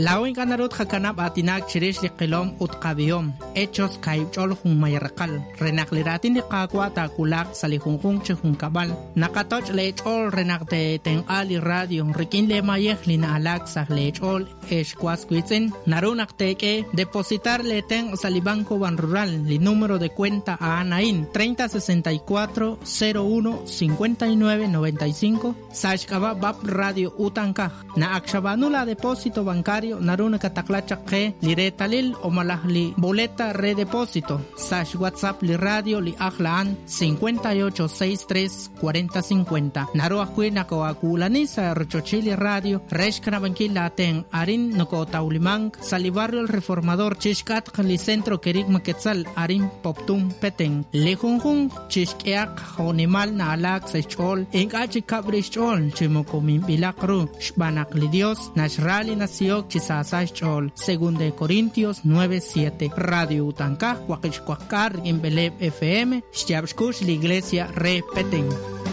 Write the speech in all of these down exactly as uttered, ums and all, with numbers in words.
Lawin ganarut hakanap atinak chirish li qilom utqabiom. Hechos kaibchol hun mayarqal. Renakliratin li qaqwa ta kulak salihunjun chihun kabal. Nakatoch lechol renakte ten ali radio. Rikin le mayeh li na alak sah lechol eshkwaskwitsin. Narunak teke depositar le ten salibanco ban rural li número de cuenta a Anaín treinta sesenta y cuatro cero uno cincuenta y nueve noventa y cinco. Sashkaba bab radio utankaj. Na akshabanula depósito bancario naruna kataklacha que liretalil o malahli boleta redepósito. Sash WhatsApp li radio li ahlaan cincuenta y ocho sesenta y tres cuarenta cincuenta. Naruah kuina ko akulanisa rochochili radio reshkana bankila ten arin noko taulimang salibarrio el reformador chishkat li centro kerik maquetzal arin poptum peteng lejunjun chishkeak honimal na alak sechol engachi kabrichol chimokomim bilakru shbanak li Dios nashrali nasiok chisasach chol según de Corintios nueve siete. Radio Utankaj Huaquichcuacar en Beleb F M Shtiabshkush la iglesia repeten.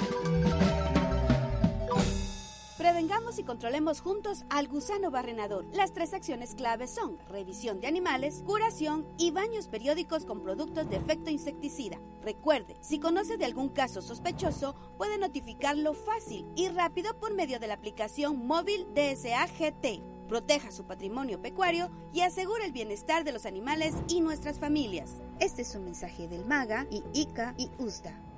Prevengamos y controlemos juntos al gusano barrenador. Las tres acciones claves son revisión de animales, curación y baños periódicos con productos de efecto insecticida. Recuerde, si conoce de algún caso sospechoso, puede notificarlo fácil y rápido por medio de la aplicación móvil D S A G T. Proteja su patrimonio pecuario y asegure el bienestar de los animales y nuestras familias. Este es un mensaje del MAGA y I C A y U S D A.